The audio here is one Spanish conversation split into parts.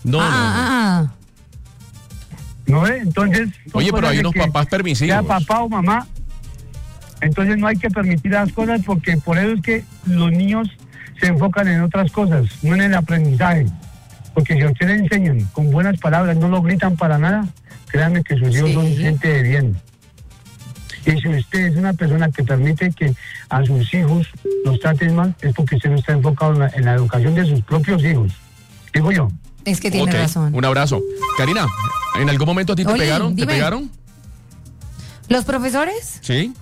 No. ¿No ve? Entonces... Oye, pero hay unos papás permisivos. Sea papá o mamá. Entonces no hay que permitir las cosas porque por eso es que los niños se enfocan en otras cosas, no en el aprendizaje. Porque si a usted le enseñan con buenas palabras, no lo gritan para nada, créanme que sus hijos son gente de bien. Y si usted es una persona que permite que a sus hijos los traten mal, es porque usted no está enfocado en la educación de sus propios hijos. Digo yo. Es que tiene razón. Un abrazo. Karina, ¿en algún momento a ti te pegaron? Dime. ¿Te pegaron? ¿Los profesores? Sí.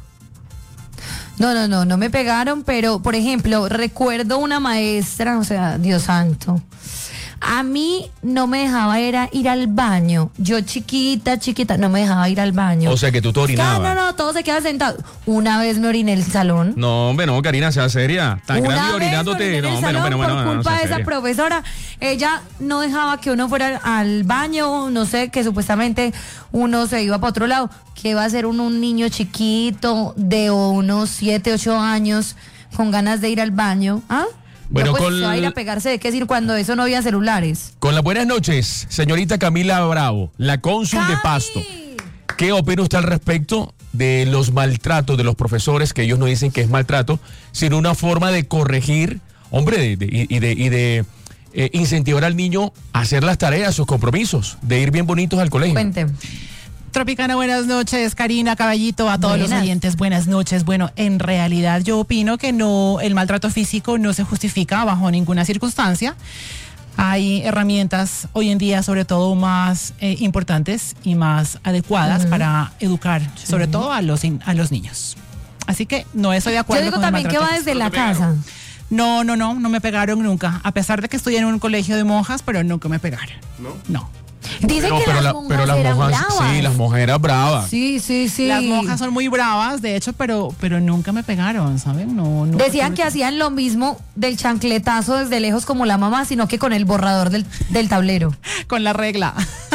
No me pegaron, pero, por ejemplo, recuerdo una maestra, o sea, Dios santo, a mí no me dejaba ir al baño. Yo chiquita, no me dejaba ir al baño. O sea, que tú te orinabas. No, todos se quedan sentados. Una vez me oriné en el salón. No, hombre, no, Karina, sea seria. Tan Una grande vez orinándote. No, hombre, por culpa de esa seria. profesora, ella no dejaba que uno fuera al baño, no sé, que supuestamente uno se iba para otro lado. ¿Qué va a hacer un niño chiquito de unos 7, 8 años con ganas de ir al baño? ¿Ah? Bueno, no, pues se va a ir a pegarse de qué decir cuando eso no había celulares. Con las buenas noches, señorita Camila Bravo, la cónsul de Pasto. ¿Qué opina usted al respecto de los maltratos de los profesores, que ellos no dicen que es maltrato, sino una forma de corregir, hombre, de incentivar al niño a hacer las tareas, sus compromisos, de ir bien bonitos al colegio? Cuente. Tropicana, buenas noches. Karina, Caballito, a todos los oyentes, buenas noches. Bueno, en realidad yo opino que no, el maltrato físico no se justifica bajo ninguna circunstancia. Hay herramientas hoy en día, sobre todo más importantes y más adecuadas para educar, sobre todo a los niños. Así que no estoy de acuerdo. Yo digo con también que va desde la casa. No me pegaron nunca, a pesar de que estudié en un colegio de monjas, pero nunca me pegaron. No. Dicen que las monjas eran bravas. Sí, las monjas eran bravas. Sí. Las monjas son muy bravas, de hecho, pero nunca me pegaron, ¿saben? No. Decían que hacían lo mismo del chancletazo desde lejos como la mamá, sino que con el borrador del tablero. Con la regla.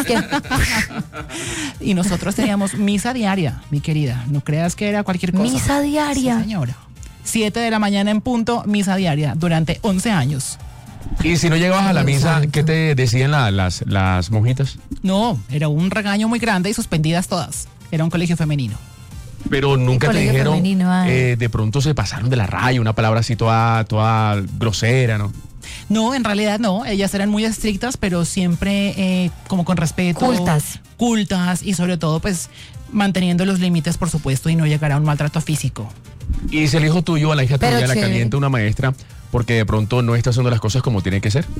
Y nosotros teníamos misa diaria, mi querida. No creas que era cualquier cosa. Misa diaria. Sí, señora. 7 de la mañana en punto, misa diaria, durante 11 años. Y si no llegabas a la misa, ¿qué te decían las monjitas? No, era un regaño muy grande y suspendidas todas. Era un colegio femenino. Pero nunca te dijeron, de pronto se pasaron de la raya, una palabra así toda grosera, ¿no? No, en realidad no. Ellas eran muy estrictas, pero siempre como con respeto. Cultas y sobre todo, pues, manteniendo los límites, por supuesto, y no llegar a un maltrato físico. Y si el hijo tuyo, a la hija tuya, la calienta una maestra porque de pronto no está haciendo las cosas como tiene que ser.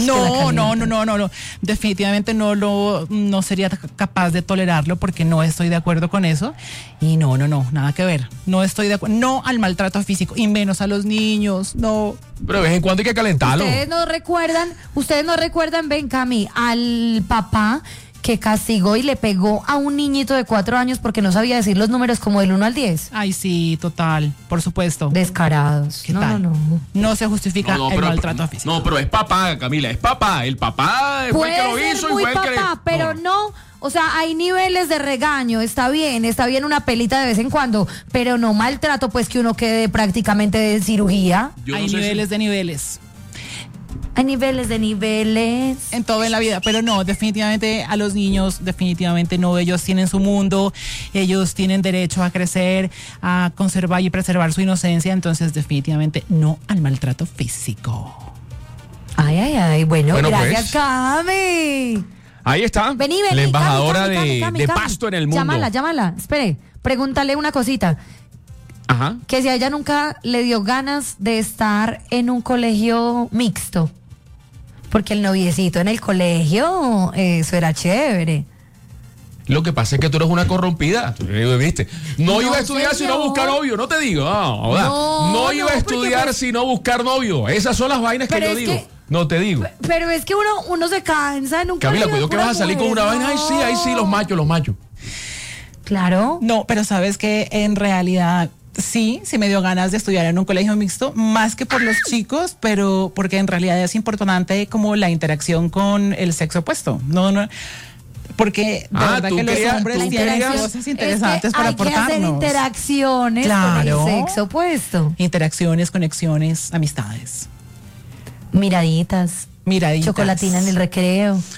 No. Definitivamente no sería capaz de tolerarlo porque no estoy de acuerdo con eso. Y no, nada que ver. No estoy de acuerdo. No al maltrato físico y menos a los niños, no. Pero de vez en cuando hay que calentarlo. Ustedes no recuerdan, ven Cami, al papá que castigó y le pegó a un niñito de 4 años porque no sabía decir los números como del 1 al 10. Ay, sí, total, por supuesto. Descarados. No se justifica el maltrato físico. No, pero es papá, Camila, es papá. El papá fue el que lo hizo y fue el que le... Pero no, o sea, hay niveles de regaño, está bien una pelita de vez en cuando, pero no maltrato, pues que uno quede prácticamente de cirugía. Hay niveles de niveles. Hay niveles de niveles. En todo en la vida, pero no, definitivamente a los niños, definitivamente no, ellos tienen su mundo, ellos tienen derecho a crecer, a conservar y preservar su inocencia, entonces definitivamente no al maltrato físico. Ay, bueno gracias, pues, Cami. Ahí está, Vení, la embajadora Cami, de Pasto en el mundo. Llámala, espere, pregúntale una cosita. Ajá. Que si a ella nunca le dio ganas de estar en un colegio mixto. Porque el noviecito en el colegio, eso era chévere. Lo que pasa es que tú eres una corrompida, ¿viste? No iba a estudiar señor. sino buscar novio, no te digo. No iba a estudiar sino buscar novio. Esas son las vainas que yo digo. No te digo. Pero es que uno se cansa en un Camila, colegio. cuidado que vas a salir con una vaina. Ay, sí, los machos. Claro. No, pero sabes que en realidad... Sí me dio ganas de estudiar en un colegio mixto, más que por los chicos, pero porque en realidad es importante como la interacción con el sexo opuesto. No, porque de verdad que los hombres tienen cosas interesantes para aportarnos. Hay que hacer interacciones con el sexo opuesto. Interacciones, conexiones, amistades. Miraditas. Miraditas. Chocolatina en el recreo.